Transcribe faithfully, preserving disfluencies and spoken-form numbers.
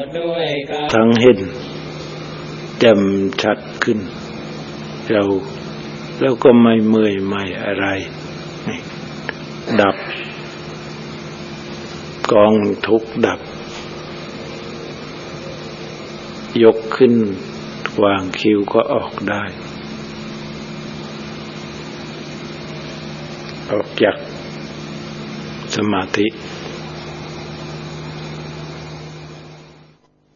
ทั้งเห็นแจ่มชัดขึ้นเราแล้วก็ไม่เมื่อยไม่อะไรดับกองทุกข์ดับยกขึ้นวางคิ้วก็ออกได้ออกจากสมาธิ